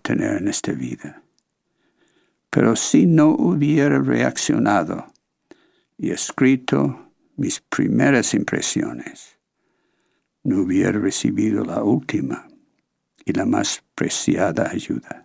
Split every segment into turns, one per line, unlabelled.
tener en esta vida. Pero si no hubiera reaccionado y escrito mis primeras impresiones, no hubiera recibido la última y la más preciada ayuda.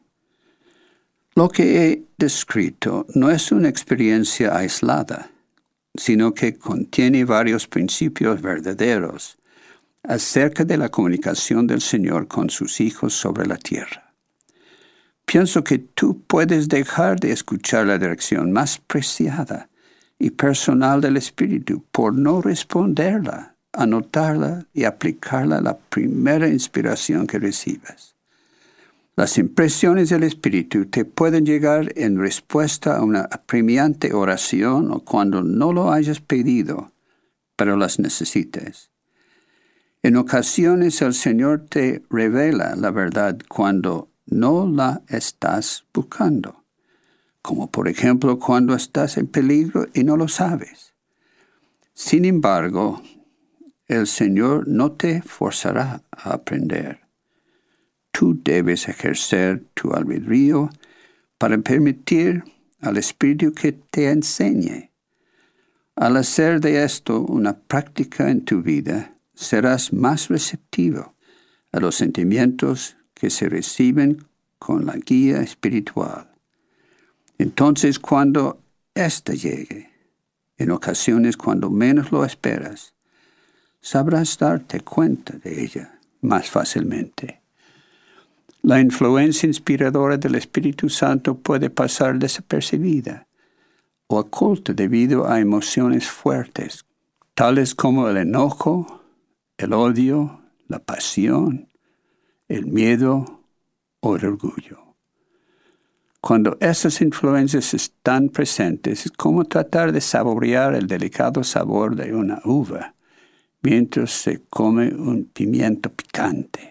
Lo que he descrito no es una experiencia aislada, sino que contiene varios principios verdaderos acerca de la comunicación del Señor con sus hijos sobre la tierra. Pienso que tú puedes dejar de escuchar la dirección más preciada y personal del Espíritu por no responderla, anotarla y aplicarla a la primera inspiración que recibas. Las impresiones del Espíritu te pueden llegar en respuesta a una apremiante oración o cuando no lo hayas pedido, pero las necesites. En ocasiones el Señor te revela la verdad cuando no la estás buscando, como por ejemplo cuando estás en peligro y no lo sabes. Sin embargo, el Señor no te forzará a aprender. Tú debes ejercer tu albedrío para permitir al Espíritu que te enseñe. Al hacer de esto una práctica en tu vida, serás más receptivo a los sentimientos que se reciben con la guía espiritual. Entonces, cuando ésta llegue, en ocasiones cuando menos lo esperas, sabrás darte cuenta de ella más fácilmente. La influencia inspiradora del Espíritu Santo puede pasar desapercibida o oculta debido a emociones fuertes, tales como el enojo, el odio, la pasión, el miedo o el orgullo. Cuando esas influencias están presentes, es como tratar de saborear el delicado sabor de una uva mientras se come un pimiento picante.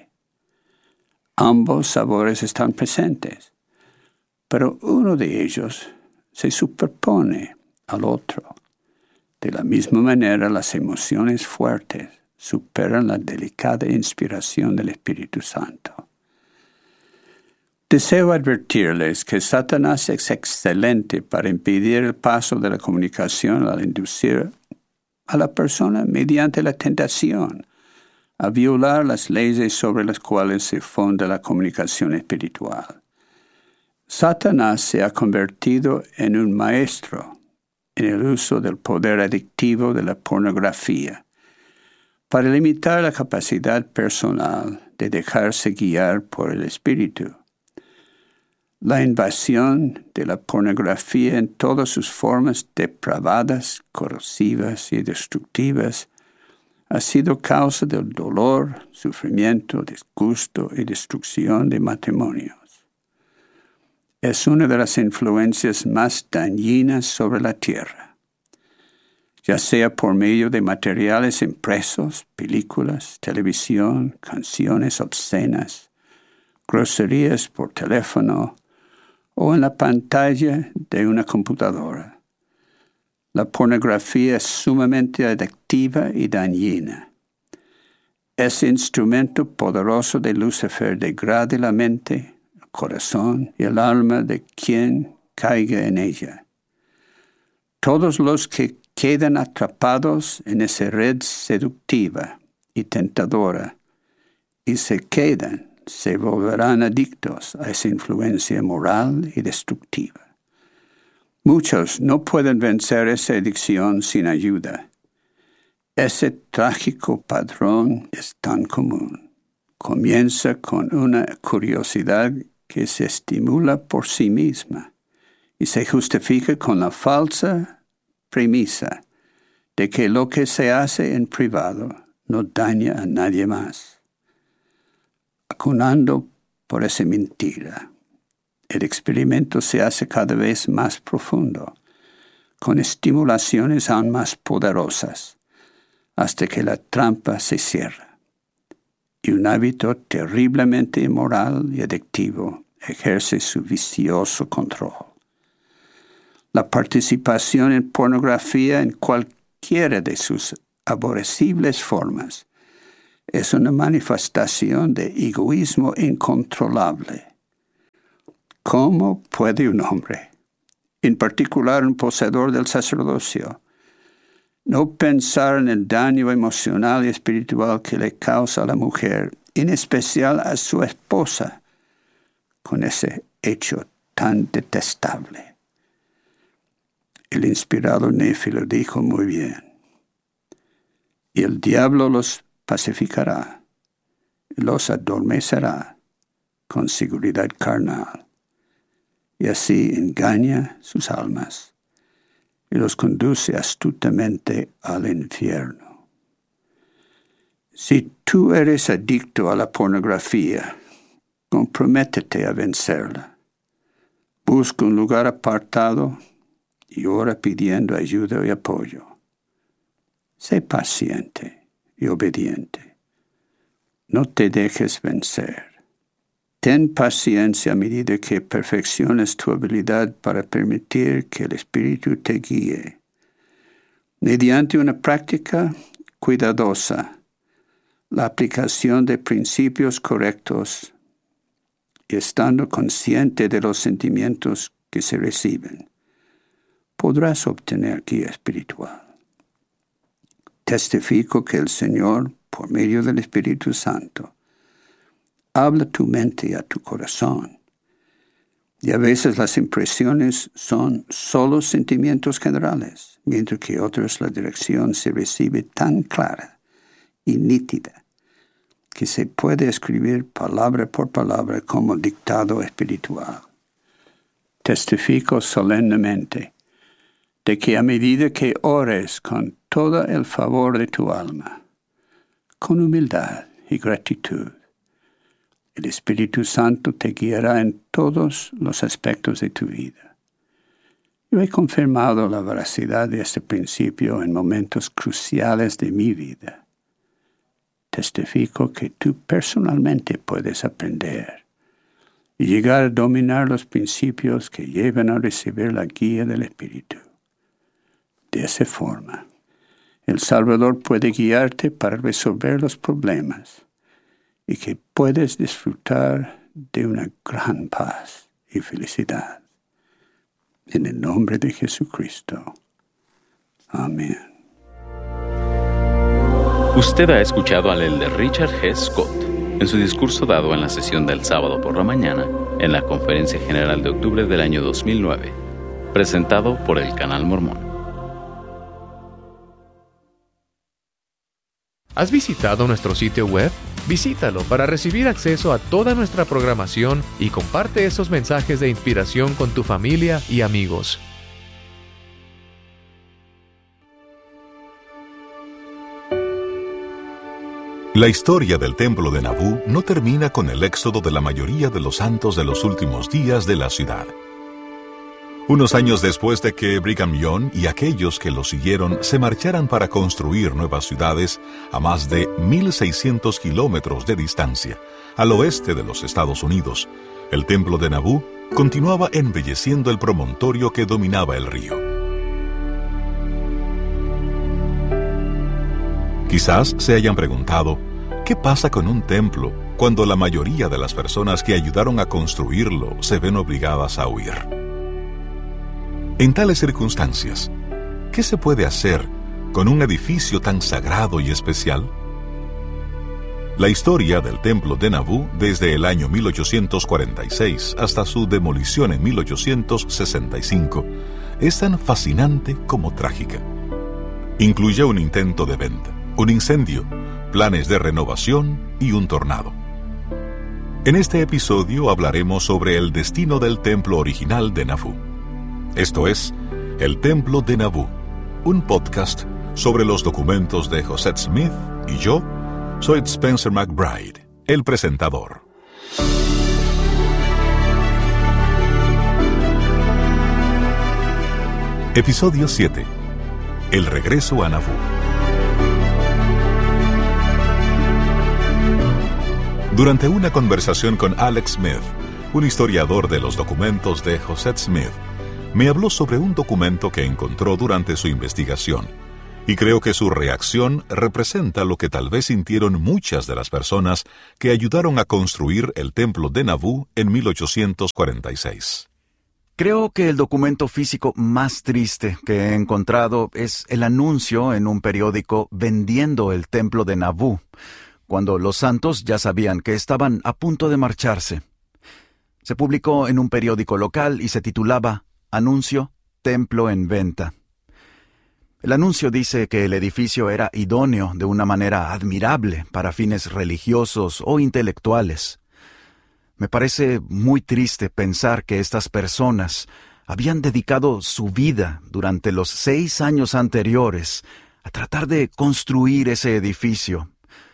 Ambos sabores están presentes, pero uno de ellos se superpone al otro. De la misma manera, las emociones fuertes superan la delicada inspiración del Espíritu Santo. Deseo advertirles que Satanás es excelente para impedir el paso de la comunicación al inducir a la persona mediante la tentación a violar las leyes sobre las cuales se funda la comunicación espiritual. Satanás se ha convertido en un maestro en el uso del poder adictivo de la pornografía para limitar la capacidad personal de dejarse guiar por el Espíritu. La invasión de la pornografía en todas sus formas depravadas, corrosivas y destructivas ha sido causa del dolor, sufrimiento, disgusto y destrucción de matrimonios. Es una de las influencias más dañinas sobre la tierra, ya sea por medio de materiales impresos, películas, televisión, canciones obscenas, groserías por teléfono o en la pantalla de una computadora. La pornografía es sumamente adictiva y dañina. Ese instrumento poderoso de Lucifer degrada la mente, el corazón y el alma de quien caiga en ella. Todos los que quedan atrapados en esa red seductiva y tentadora y se volverán adictos a esa influencia moral y destructiva. Muchos no pueden vencer esa adicción sin ayuda. Ese trágico patrón es tan común. Comienza con una curiosidad que se estimula por sí misma y se justifica con la falsa premisa de que lo que se hace en privado no daña a nadie más. Acunando por esa mentira, el experimento se hace cada vez más profundo, con estimulaciones aún más poderosas, hasta que la trampa se cierra. Y un hábito terriblemente inmoral y adictivo ejerce su vicioso control. La participación en pornografía en cualquiera de sus aborrecibles formas es una manifestación de egoísmo incontrolable. ¿Cómo puede un hombre, en particular un poseedor del sacerdocio, no pensar en el daño emocional y espiritual que le causa a la mujer, en especial a su esposa, con ese hecho tan detestable? El inspirado Nefi lo dijo muy bien. Y el diablo los pacificará, y los adormecerá con seguridad carnal, y así engaña sus almas y los conduce astutamente al infierno. Si tú eres adicto a la pornografía, comprométete a vencerla. Busca un lugar apartado y ora pidiendo ayuda y apoyo. Sé paciente y obediente. No te dejes vencer. Ten paciencia a medida que perfecciones tu habilidad para permitir que el Espíritu te guíe. Mediante una práctica cuidadosa, la aplicación de principios correctos y estando consciente de los sentimientos que se reciben, podrás obtener guía espiritual. Testifico que el Señor, por medio del Espíritu Santo, habla a tu mente y a tu corazón. Y a veces las impresiones son solo sentimientos generales, mientras que otras la dirección se recibe tan clara y nítida que se puede escribir palabra por palabra como dictado espiritual. Testifico solemnemente de que a medida que ores con todo el favor de tu alma, con humildad y gratitud, el Espíritu Santo te guiará en todos los aspectos de tu vida. Yo he confirmado la veracidad de este principio en momentos cruciales de mi vida. Testifico que tú personalmente puedes aprender y llegar a dominar los principios que llevan a recibir la guía del Espíritu. De esa forma, el Salvador puede guiarte para resolver los problemas y que puedes disfrutar de una gran paz y felicidad. En el nombre de Jesucristo. Amén.
Usted ha escuchado al elder Richard G. Scott en su discurso dado en la sesión del sábado por la mañana en la Conferencia General de octubre del año 2009, presentado por el Canal Mormón.
¿Has visitado nuestro sitio web? Visítalo para recibir acceso a toda nuestra programación y comparte esos mensajes de inspiración con tu familia y amigos.
La historia del templo de Nabú no termina con el éxodo de la mayoría de los santos de los últimos días de la ciudad. Unos años después de que Brigham Young y aquellos que lo siguieron se marcharan para construir nuevas ciudades a más de 1,600 kilómetros de distancia, al oeste de los Estados Unidos, el templo de Nabú continuaba embelleciendo el promontorio que dominaba el río. Quizás se hayan preguntado, ¿qué pasa con un templo cuando la mayoría de las personas que ayudaron a construirlo se ven obligadas a huir? En tales circunstancias, ¿qué se puede hacer con un edificio tan sagrado y especial? La historia del templo de Nabú desde el año 1846 hasta su demolición en 1865 es tan fascinante como trágica. Incluye un intento de venta, un incendio, planes de renovación y un tornado. En este episodio hablaremos sobre el destino del templo original de Nabú. Esto es El Templo de Nabú, un podcast sobre los documentos de Josette Smith y yo soy Spencer McBride, el presentador. Episodio 7. El regreso a Nabú. Durante una conversación con Alex Smith, un historiador de los documentos de Josette Smith, me habló sobre un documento que encontró durante su investigación, Y creo que su reacción representa lo que tal vez sintieron muchas de las personas que ayudaron a construir el templo de Nauvoo en 1846.
Creo que el documento físico más triste que he encontrado es el anuncio en un periódico vendiendo el templo de Nauvoo, cuando los santos ya sabían que estaban a punto de marcharse. Se publicó en un periódico local y se titulaba Anuncio, Templo en Venta. El anuncio dice que el edificio era idóneo de una manera admirable para fines religiosos o intelectuales. Me parece muy triste pensar que estas personas habían dedicado su vida durante los 6 años anteriores a tratar de construir ese edificio.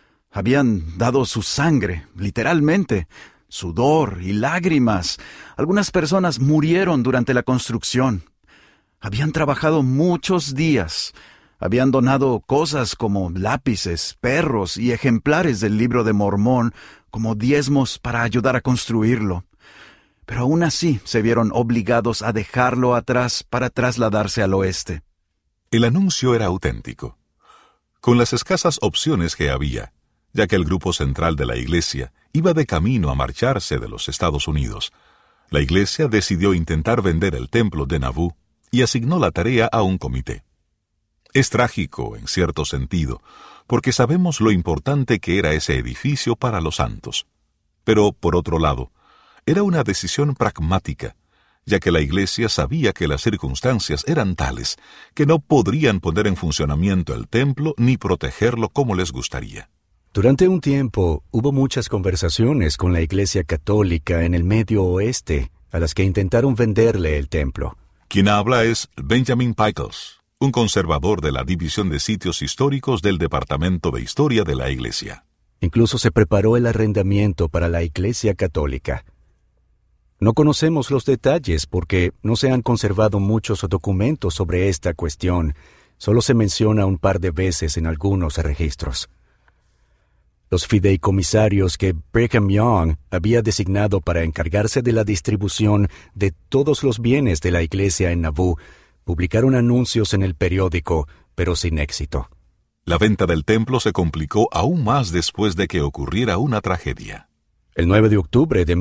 Habían dado su sangre, literalmente, sudor y lágrimas. Algunas personas murieron durante la construcción. Habían trabajado muchos días. Habían donado cosas como lápices, perros y ejemplares del Libro de Mormón como diezmos para ayudar a construirlo. Pero aún así se vieron obligados a dejarlo atrás para trasladarse al oeste.
El anuncio era auténtico. Con las escasas opciones que había, ya que el grupo central de la iglesia iba de camino a marcharse de los Estados Unidos, la iglesia decidió intentar vender el templo de Nauvoo y asignó la tarea a un comité. Es trágico, en cierto sentido, porque sabemos lo importante que era ese edificio para los santos. Pero, por otro lado, era una decisión pragmática, ya que la iglesia sabía que las circunstancias eran tales que no podrían poner en funcionamiento el templo ni protegerlo como les gustaría.
Durante un tiempo hubo muchas conversaciones con la Iglesia Católica en el Medio Oeste a las que intentaron venderle el templo.
Quien habla es Benjamin Pickles, un conservador de la División de Sitios Históricos del Departamento de Historia de la Iglesia.
Incluso se preparó el arrendamiento para la Iglesia Católica. No conocemos los detalles porque no se han conservado muchos documentos sobre esta cuestión. Solo se menciona un par de veces en algunos registros. Los fideicomisarios que Brigham Young había designado para encargarse de la distribución de todos los bienes de la iglesia en Nauvoo publicaron anuncios en el periódico, pero sin éxito.
La venta del templo se complicó aún más después de que ocurriera una tragedia.
El 9 de octubre de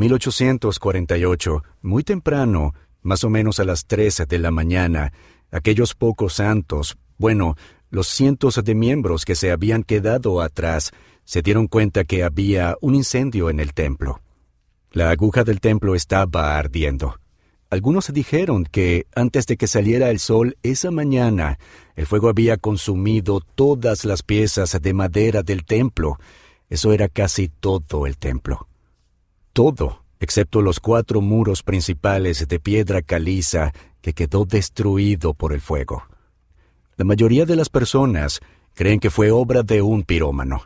1848, muy temprano, más o menos a las 3 de la mañana, aquellos pocos santos, los cientos de miembros que se habían quedado atrás, se dieron cuenta que había un incendio en el templo. La aguja del templo estaba ardiendo. Algunos dijeron que antes de que saliera el sol esa mañana, el fuego había consumido todas las piezas de madera del templo. Eso era casi todo el templo. Todo, excepto los 4 muros principales de piedra caliza que quedó destruido por el fuego. La mayoría de las personas creen que fue obra de un pirómano.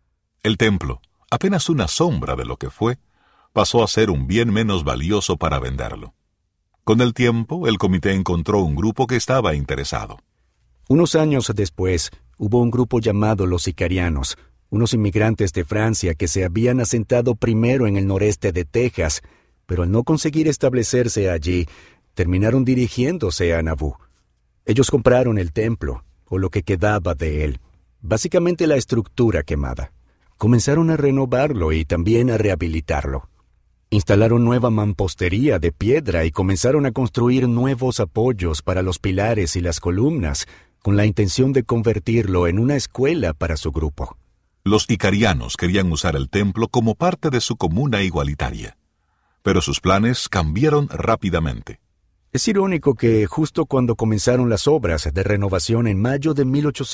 El templo, apenas una sombra de lo que fue, pasó a ser un bien menos valioso para venderlo. Con el tiempo, el comité encontró un grupo que estaba interesado.
Unos años después, hubo un grupo llamado los Sicarianos, unos inmigrantes de Francia que se habían asentado primero en el noreste de Texas, pero al no conseguir establecerse allí, terminaron dirigiéndose a Nauvoo. Ellos compraron el templo, o lo que quedaba de él, básicamente la estructura quemada. Comenzaron a renovarlo y también a rehabilitarlo. Instalaron nueva mampostería de piedra y comenzaron a construir nuevos apoyos para los pilares y las columnas, con la intención de convertirlo en una escuela para su grupo.
Los icarianos querían usar el templo como parte de su comuna igualitaria, pero sus planes cambiaron rápidamente.
Es irónico que justo cuando comenzaron las obras de renovación en mayo de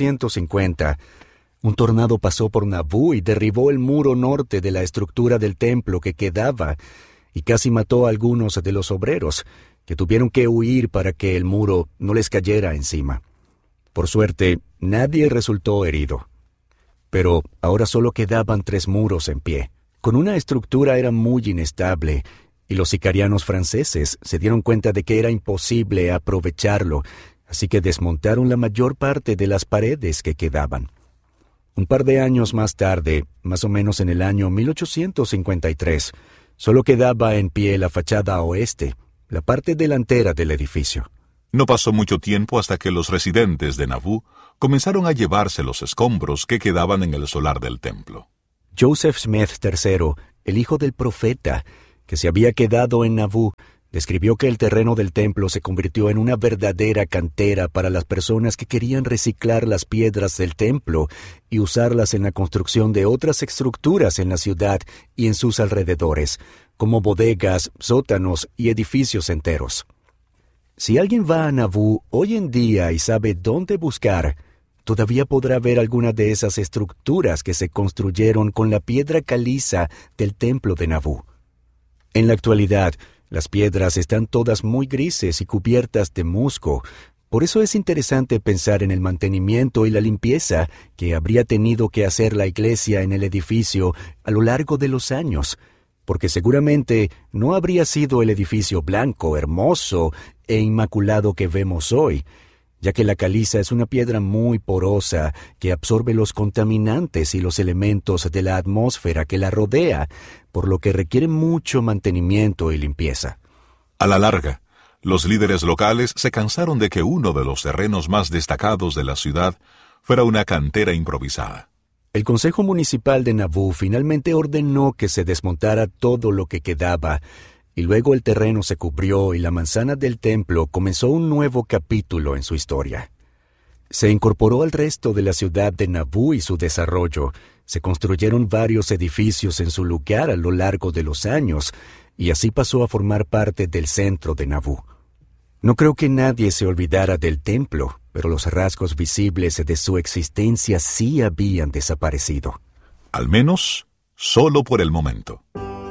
1850, un tornado pasó por Nauvoo y derribó el muro norte de la estructura del templo que quedaba y casi mató a algunos de los obreros, que tuvieron que huir para que el muro no les cayera encima. Por suerte, nadie resultó herido. Pero ahora solo quedaban 3 muros en pie. Con una estructura era muy inestable, y los sicarianos franceses se dieron cuenta de que era imposible aprovecharlo, así que desmontaron la mayor parte de las paredes que quedaban. Un par de años más tarde, más o menos en el año 1853, solo quedaba en pie la fachada oeste, la parte delantera del edificio.
No pasó mucho tiempo hasta que los residentes de Nabú comenzaron a llevarse los escombros que quedaban en el solar del templo.
Joseph Smith III, el hijo del profeta, que se había quedado en Nabú, describió que el terreno del templo se convirtió en una verdadera cantera para las personas que querían reciclar las piedras del templo y usarlas en la construcción de otras estructuras en la ciudad y en sus alrededores, como bodegas, sótanos y edificios enteros. Si alguien va a Nabú hoy en día y sabe dónde buscar, todavía podrá ver alguna de esas estructuras que se construyeron con la piedra caliza del templo de Nabú. En la actualidad, las piedras están todas muy grises y cubiertas de musgo. Por eso es interesante pensar en el mantenimiento y la limpieza que habría tenido que hacer la iglesia en el edificio a lo largo de los años, porque seguramente no habría sido el edificio blanco, hermoso e inmaculado que vemos hoy, ya que la caliza es una piedra muy porosa que absorbe los contaminantes y los elementos de la atmósfera que la rodea, por lo que requiere mucho mantenimiento y limpieza.
A la larga, los líderes locales se cansaron de que uno de los terrenos más destacados de la ciudad fuera una cantera improvisada.
El Consejo Municipal de Nabú finalmente ordenó que se desmontara todo lo que quedaba, y luego el terreno se cubrió y la manzana del templo comenzó un nuevo capítulo en su historia. Se incorporó al resto de la ciudad de Nabú y su desarrollo. Se construyeron varios edificios en su lugar a lo largo de los años, y así pasó a formar parte del centro de Nabú. No creo que nadie se olvidara del templo, pero los rasgos visibles de su existencia sí habían desaparecido.
Al menos, solo por el momento.